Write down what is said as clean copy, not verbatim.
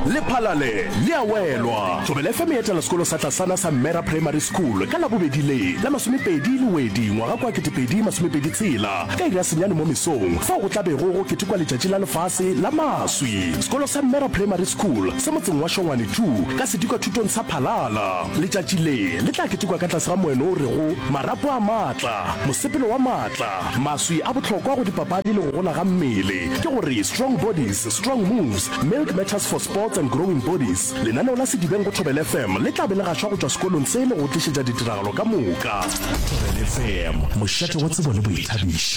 le phalale le a welwa Thobela FM e etela sekolo sa Tlasana sa Mera Primary School ka la bobedi le la 20 lwedi ngwaga kwa 2026 ka iri ya senyane mo mesong fa go tla be go ketekwa letšatši la lefase la maswi sekolo sa Mera Primary School se motseng wa Shongwane 2 ka sedikwa thutong sa Phalala letšatši le tla ketekwa ka tlase ga moeno o rego marapo a matla mosepelo wa matla maswi a botlhokwa go dipapadi le go gola ga mmele ke gore strong bodies strong moves milk matters for sports and growing bodies lenaneo la sedibeng go Thobela FM le tla be le gašwa go tšwa sekolong se le go tlišetša ditiragalo ka moka Thobela FM mošate wa tsebo le boithabišo